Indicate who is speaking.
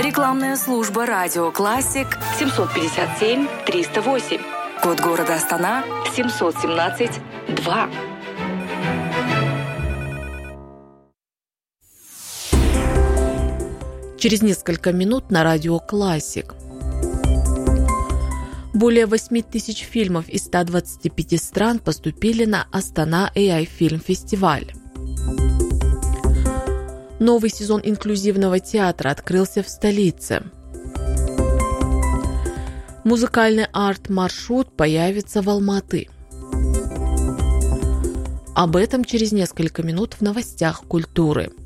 Speaker 1: Рекламная служба «Радио Классик» 757 308. Код города Астана 717 2.
Speaker 2: Через несколько минут на Радио Классик. Более 8 тысяч фильмов из 125 стран поступили на Астана AI Film Festival. Новый сезон инклюзивного театра открылся в столице. Музыкальный арт-маршрут появится в Алматы. Об этом через несколько минут в новостях культуры.